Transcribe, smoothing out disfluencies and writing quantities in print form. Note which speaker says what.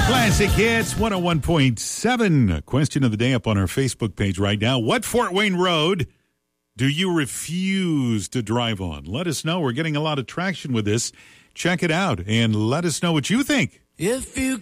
Speaker 1: Classic Hits 101.7. Question of the day up on our Facebook page right now. What Fort Wayne road do you refuse to drive on? Let us know. We're getting a lot of traction with this. Check it out and let us know what you think.
Speaker 2: If you